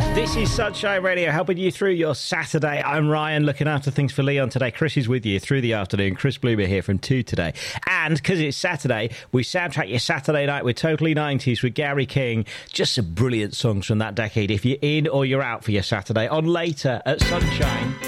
This is Sunshine Radio, helping you through your Saturday. I'm Ryan, looking after things for Leon today. Chris is with you through the afternoon. Chris Bloomer here from 2 today. And because it's Saturday, we soundtrack your Saturday night with Totally 90s with Gary King. Just some brilliant songs from that decade if you're in or you're out for your Saturday. On later at Sunshine.